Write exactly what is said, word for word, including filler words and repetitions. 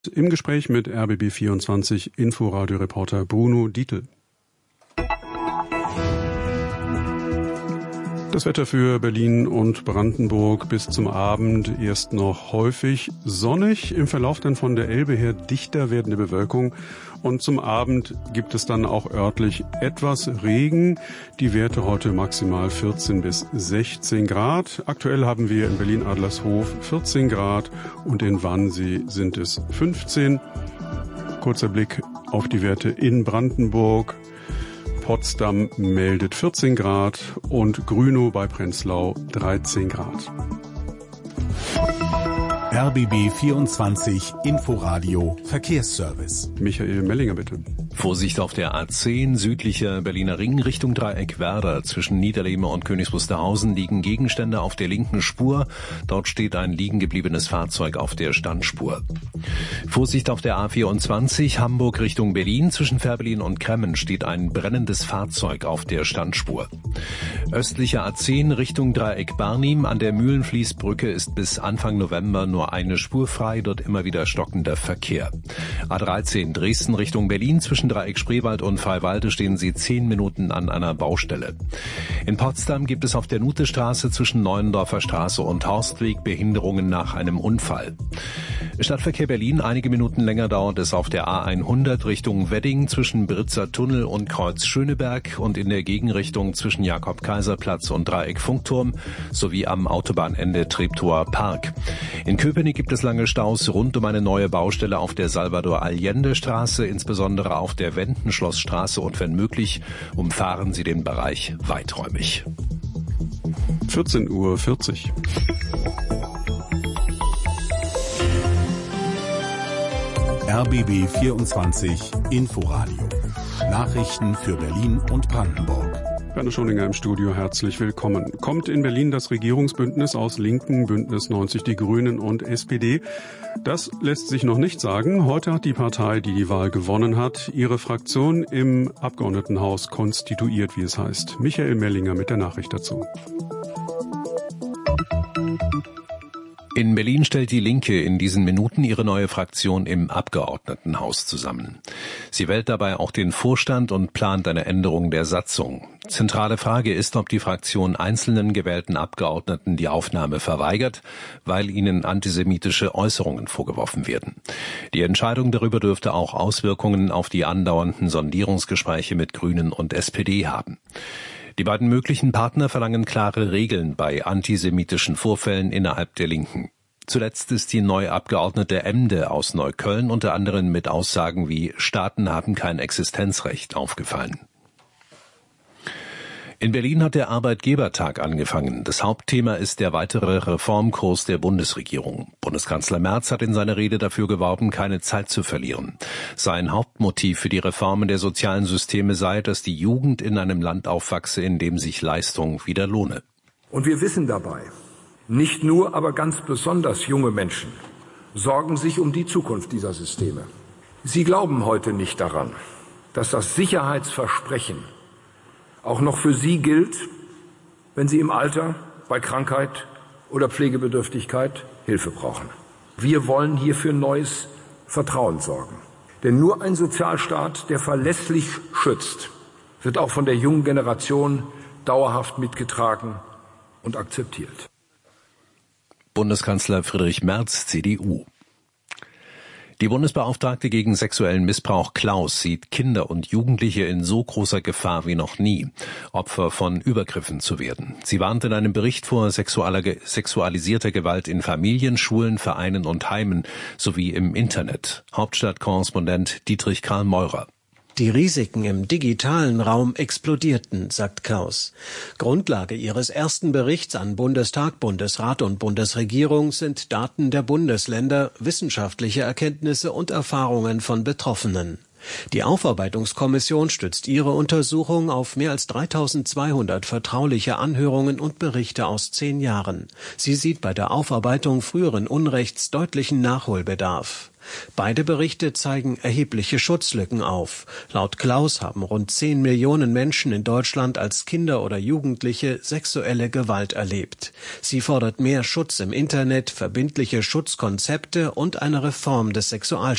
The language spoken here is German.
Im Gespräch mit R B B vierundzwanzig Inforadio-Reporter Bruno Dietl. Das Wetter für Berlin und Brandenburg bis zum Abend erst noch häufig sonnig, im Verlauf dann von der Elbe her dichter werdende Bewölkung und zum Abend gibt es dann auch örtlich etwas Regen. Die Werte heute maximal vierzehn bis sechzehn Grad. Aktuell haben wir in Berlin-Adlershof vierzehn Grad und in Wannsee sind es fünfzehn. Kurzer Blick auf die Werte in Brandenburg. Potsdam meldet vierzehn Grad und Grünow bei Prenzlau dreizehn Grad. R B B vierundzwanzig Inforadio Verkehrsservice. Michael Mellinger, bitte. Vorsicht auf der A zehn, südlicher Berliner Ring Richtung Dreieck-Werder. Zwischen Niederlehme und Königs Wusterhausen liegen Gegenstände auf der linken Spur. Dort steht ein liegen gebliebenes Fahrzeug auf der Standspur. Vorsicht auf der A vierundzwanzig, Hamburg Richtung Berlin. Zwischen Fährberlin und Kremmen steht ein brennendes Fahrzeug auf der Standspur. Östlicher A zehn Richtung Dreieck-Barnim. An der Mühlenfließbrücke ist bis Anfang November nur eine Spur frei, dort immer wieder stockender Verkehr. A dreizehn Dresden Richtung Berlin. Zwischen Dreieck Spreewald und Freiwalde stehen Sie zehn Minuten an einer Baustelle. In Potsdam gibt es auf der Nutestraße zwischen Neuendorfer Straße und Horstweg Behinderungen nach einem Unfall. Stadtverkehr Berlin, einige Minuten länger dauert es auf der A hundert Richtung Wedding zwischen Britzer Tunnel und Kreuz Schöneberg und in der Gegenrichtung zwischen Jakob-Kaiser-Platz und Dreieck Funkturm sowie am Autobahnende Treptower Park. In Köpenick gibt es lange Staus rund um eine neue Baustelle auf der Salvador-Allende-Straße, insbesondere auf der Wendenschlossstraße, und wenn möglich, umfahren Sie den Bereich weiträumig. vierzehn Uhr vierzig. R B B vierundzwanzig Inforadio. Nachrichten für Berlin und Brandenburg. Werner Schoninger im Studio, herzlich willkommen. Kommt in Berlin das Regierungsbündnis aus Linken, Bündnis neunzig Die Grünen und S P D? Das lässt sich noch nicht sagen. Heute hat die Partei, die die Wahl gewonnen hat, ihre Fraktion im Abgeordnetenhaus konstituiert, wie es heißt. Michael Mellinger mit der Nachricht dazu. In Berlin stellt die Linke in diesen Minuten ihre neue Fraktion im Abgeordnetenhaus zusammen. Sie wählt dabei auch den Vorstand und plant eine Änderung der Satzung. Zentrale Frage ist, ob die Fraktion einzelnen gewählten Abgeordneten die Aufnahme verweigert, weil ihnen antisemitische Äußerungen vorgeworfen werden. Die Entscheidung darüber dürfte auch Auswirkungen auf die andauernden Sondierungsgespräche mit Grünen und S P D haben. Die beiden möglichen Partner verlangen klare Regeln bei antisemitischen Vorfällen innerhalb der Linken. Zuletzt ist die neue Abgeordnete Emde aus Neukölln unter anderem mit Aussagen wie „Staaten haben kein Existenzrecht“ aufgefallen. In Berlin hat der Arbeitgebertag angefangen. Das Hauptthema ist der weitere Reformkurs der Bundesregierung. Bundeskanzler Merz hat in seiner Rede dafür geworben, keine Zeit zu verlieren. Sein Hauptmotiv für die Reformen der sozialen Systeme sei, dass die Jugend in einem Land aufwachse, in dem sich Leistung wieder lohne. Und wir wissen dabei, nicht nur, aber ganz besonders junge Menschen sorgen sich um die Zukunft dieser Systeme. Sie glauben heute nicht daran, dass das Sicherheitsversprechen auch noch für Sie gilt, wenn Sie im Alter, bei Krankheit oder Pflegebedürftigkeit Hilfe brauchen. Wir wollen hier für neues Vertrauen sorgen. Denn nur ein Sozialstaat, der verlässlich schützt, wird auch von der jungen Generation dauerhaft mitgetragen und akzeptiert. Bundeskanzler Friedrich Merz, C D U. Die Bundesbeauftragte gegen sexuellen Missbrauch Klaus sieht Kinder und Jugendliche in so großer Gefahr wie noch nie, Opfer von Übergriffen zu werden. Sie warnt in einem Bericht vor sexualisierter Gewalt in Familien, Schulen, Vereinen und Heimen sowie im Internet. Hauptstadtkorrespondent Dietrich Karl Meurer. Die Risiken im digitalen Raum explodierten, sagt Klaus. Grundlage ihres ersten Berichts an Bundestag, Bundesrat und Bundesregierung sind Daten der Bundesländer, wissenschaftliche Erkenntnisse und Erfahrungen von Betroffenen. Die Aufarbeitungskommission stützt ihre Untersuchung auf mehr als dreitausendzweihundert vertrauliche Anhörungen und Berichte aus zehn Jahren. Sie sieht bei der Aufarbeitung früheren Unrechts deutlichen Nachholbedarf. Beide Berichte zeigen erhebliche Schutzlücken auf. Laut Klaus haben rund zehn Millionen Menschen in Deutschland als Kinder oder Jugendliche sexuelle Gewalt erlebt. Sie fordert mehr Schutz im Internet, verbindliche Schutzkonzepte und eine Reform des Sexualstrafrechts.